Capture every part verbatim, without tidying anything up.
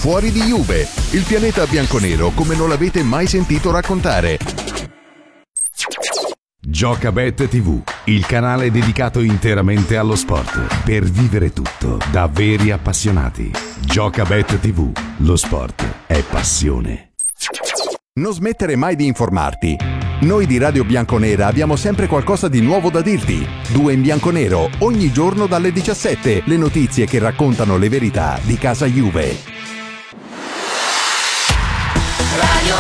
fuori di Juve, il pianeta bianconero come non l'avete mai sentito raccontare. Giocabet tivù, il canale dedicato interamente allo sport, per vivere tutto da veri appassionati. Giocabet tivù, lo sport è passione. Non smettere mai di informarti. Noi di Radio Bianconera abbiamo sempre qualcosa di nuovo da dirti. Due in bianconero, ogni giorno dalle diciassette, le notizie che raccontano le verità di casa Juve. Radio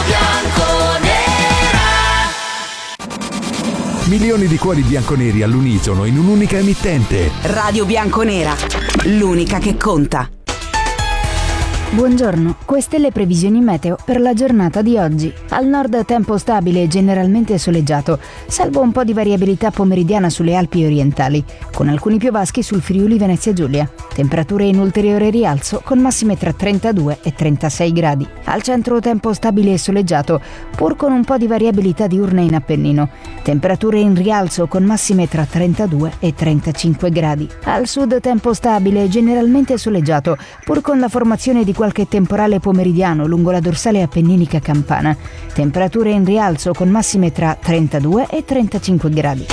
Bianconera. Milioni di cuori bianconeri all'unisono in un'unica emittente. Radio Bianconera, l'unica che conta. Buongiorno, queste le previsioni meteo per la giornata di oggi. Al nord tempo stabile e generalmente soleggiato, salvo un po' di variabilità pomeridiana sulle Alpi orientali, con alcuni piovaschi sul Friuli Venezia Giulia. Temperature in ulteriore rialzo con massime tra trentadue e trentasei gradi. Al centro tempo stabile e soleggiato, pur con un po' di variabilità diurna in Appennino. Temperature in rialzo con massime tra trentadue e trentacinque gradi. Al sud tempo stabile e generalmente soleggiato, pur con la formazione di qualche temporale pomeridiano lungo la dorsale appenninica campana. Temperature in rialzo con massime tra trentadue e trentacinque gradi.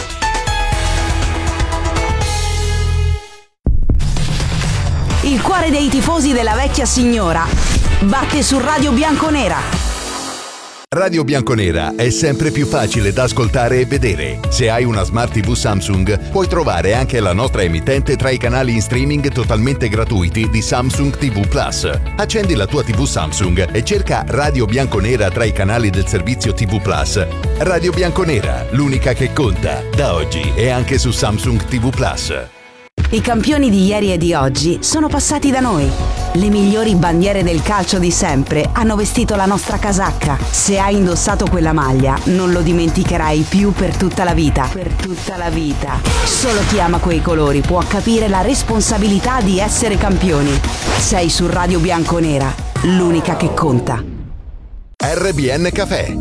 Il cuore dei tifosi della vecchia signora batte su Radio Bianconera. Radio Bianconera è sempre più facile da ascoltare e vedere. Se hai una Smart tivù Samsung, puoi trovare anche la nostra emittente tra i canali in streaming totalmente gratuiti di Samsung tivù Plus. Accendi la tua tivù Samsung e cerca Radio Bianconera tra i canali del servizio tivù Plus. Radio Bianconera, l'unica che conta, da oggi e anche su Samsung tivù Plus. I campioni di ieri e di oggi sono passati da noi. Le migliori bandiere del calcio di sempre hanno vestito la nostra casacca. Se hai indossato quella maglia, non lo dimenticherai più per tutta la vita. Per tutta la vita. Solo chi ama quei colori può capire la responsabilità di essere campioni. Sei su Radio Bianconera, l'unica che conta. R B N Café.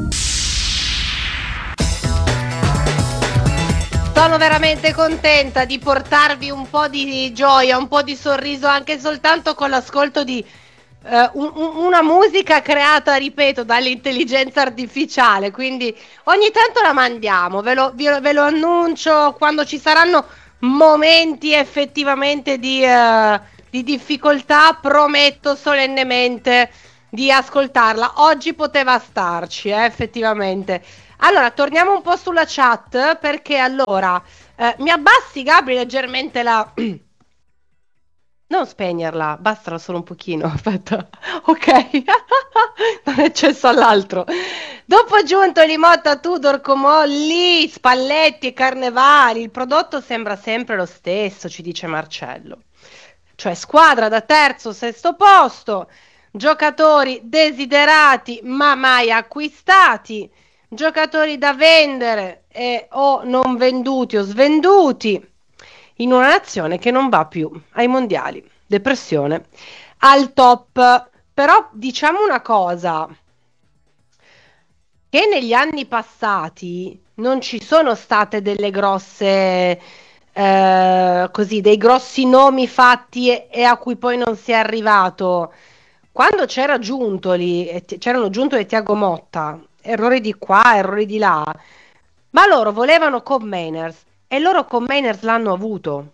Sono veramente contenta di portarvi un po' di gioia, un po' di sorriso anche soltanto con l'ascolto di uh, un, una musica creata, ripeto, dall'intelligenza artificiale, quindi ogni tanto la mandiamo, ve lo, ve, ve lo annuncio quando ci saranno momenti effettivamente di, uh, di difficoltà, prometto solennemente di ascoltarla. Oggi poteva starci, eh, effettivamente. Allora, torniamo un po' sulla chat, perché allora, eh, mi abbassi Gabri leggermente la... Non spegnerla, bastala solo un pochino, aspetta, ok, non è accesso all'altro. Dopo aggiunto Limotta, Tudor, Comolli, Spalletti e Carnevali, il prodotto sembra sempre lo stesso, ci dice Marcello. Cioè squadra da terzo, sesto posto, giocatori desiderati ma mai acquistati, giocatori da vendere e o non venduti o svenduti in una nazione che non va più ai mondiali. Depressione al top. Però diciamo una cosa, che negli anni passati non ci sono state delle grosse eh, così, dei grossi nomi fatti e, e a cui poi non si è arrivato. Quando c'era Giuntoli e t- c'erano Giuntoli e Thiago Motta, errori di qua, errori di là, ma loro volevano Cobb Mainers e loro Cobb Mainers l'hanno avuto.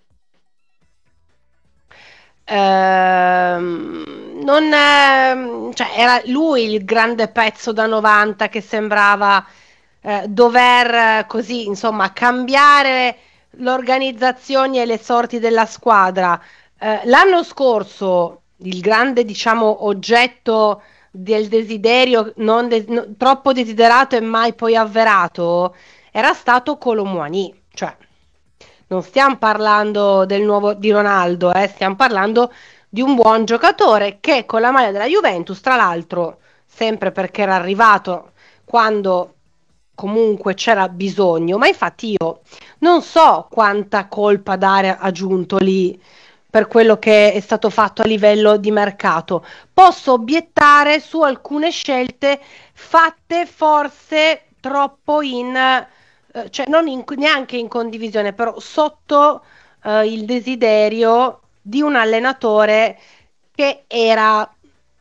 Ehm, non è, cioè era lui il grande pezzo da novanta che sembrava eh, dover eh, così insomma cambiare l'organizzazione e le sorti della squadra. Eh, l'anno scorso il grande diciamo oggetto del desiderio non de- no, troppo desiderato e mai poi avverato era stato Kolo Muani. Cioè non stiamo parlando del nuovo di Ronaldo, eh, stiamo parlando di un buon giocatore che con la maglia della Juventus, tra l'altro sempre perché era arrivato quando comunque c'era bisogno, ma infatti io non so quanta colpa dare a Giuntoli per quello che è stato fatto a livello di mercato. Posso obiettare su alcune scelte fatte forse troppo in, eh, cioè non in, neanche in condivisione, però sotto eh, il desiderio di un allenatore che era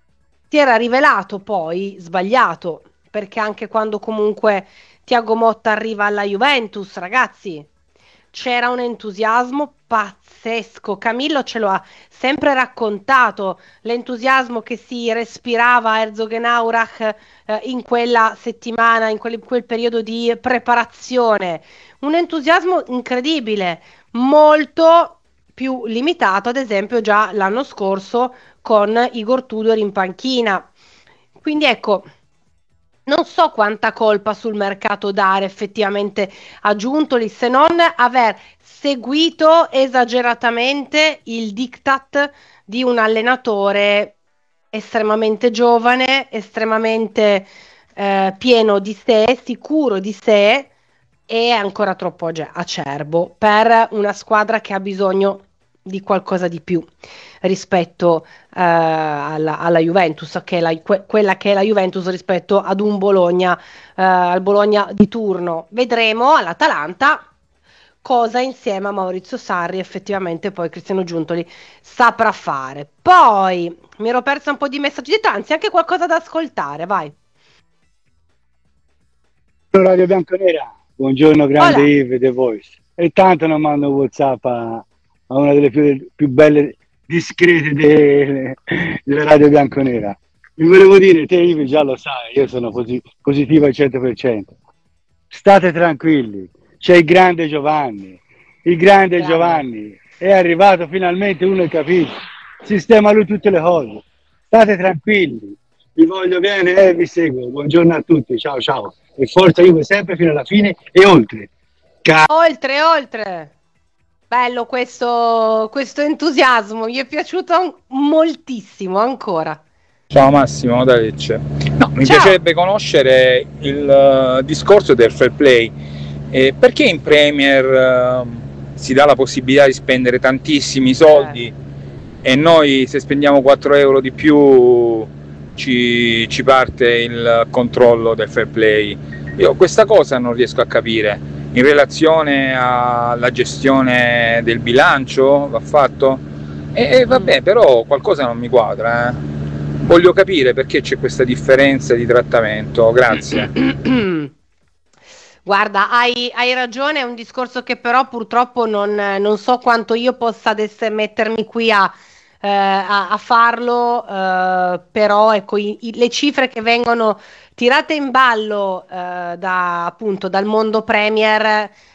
si era rivelato poi sbagliato, perché anche quando comunque Thiago Motta arriva alla Juventus, ragazzi, c'era un entusiasmo pazzesco. Camillo ce lo ha sempre raccontato, l'entusiasmo che si respirava a Herzogenaurach eh, in quella settimana, in quel, quel periodo di preparazione. Un entusiasmo incredibile, molto più limitato, ad esempio, già l'anno scorso con Igor Tudor in panchina. Quindi ecco, non so quanta colpa sul mercato dare effettivamente a Giuntoli, se non aver seguito esageratamente il diktat di un allenatore estremamente giovane, estremamente eh, pieno di sé, sicuro di sé e ancora troppo age- acerbo per una squadra che ha bisogno di qualcosa di più rispetto eh, alla, alla Juventus, che è la, que- quella che è la Juventus rispetto ad un Bologna, eh, al Bologna di turno. Vedremo all'Atalanta cosa insieme a Maurizio Sarri effettivamente poi Cristiano Giuntoli saprà fare. Poi mi ero persa un po' di messaggi di anzi anche qualcosa da ascoltare, vai. Radio Bianconera, buongiorno grande Hola. Yves The Voice. E tanto non mando un WhatsApp a, a una delle più, più belle discrete de, della Radio Bianconera. Vi volevo dire, te Yves già lo sai, io sono posi- positivo al cento per cento. State tranquilli, c'è il grande Giovanni, il grande, grande Giovanni, è arrivato finalmente, uno è capito, sistema lui tutte le cose. State tranquilli, vi voglio bene e eh, vi seguo. Buongiorno a tutti, ciao ciao. E forza Juve sempre fino alla fine e oltre. Ca- oltre, oltre. Bello questo, questo entusiasmo, mi è piaciuto moltissimo ancora. Ciao Massimo da Lecce. No, mi Ciao. piacerebbe conoscere il uh, discorso del fair play. Eh, perché in Premier uh, si dà la possibilità di spendere tantissimi soldi eh. e noi se spendiamo quattro euro di più ci, ci parte il controllo del fair play? Io questa cosa non riesco a capire. In relazione alla gestione del bilancio va fatto? E, e vabbè, però qualcosa non mi quadra, eh. Voglio capire perché c'è questa differenza di trattamento, grazie. Guarda, hai, hai ragione, è un discorso che però purtroppo non, non so quanto io possa adesso mettermi qui a, eh, a, a farlo, eh, però ecco, i, i, le cifre che vengono tirate in ballo eh, da, appunto, dal mondo Premier